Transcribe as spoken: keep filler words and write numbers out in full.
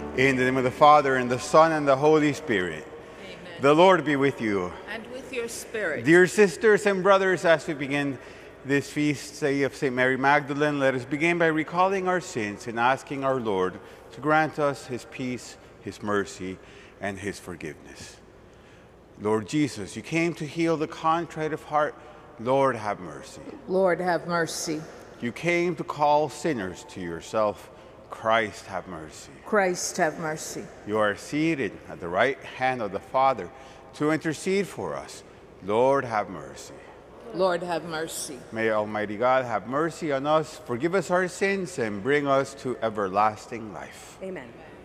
In the name of the Father, and the Son, and the Holy Spirit. Amen. The Lord be with you. And with your spirit. Dear sisters and brothers, as we begin this feast day of Saint Mary Magdalene, let us begin by recalling our sins and asking our Lord to grant us his peace, his mercy, and his forgiveness. Lord Jesus, you came to heal the contrite of heart. Lord, have mercy. Lord, have mercy. You came to call sinners to yourself. Christ, have mercy. Christ, have mercy. You are seated at the right hand of the Father to intercede for us. Lord, have mercy. Lord, have mercy. May Almighty God have mercy on us, forgive us our sins, and bring us to everlasting life. Amen.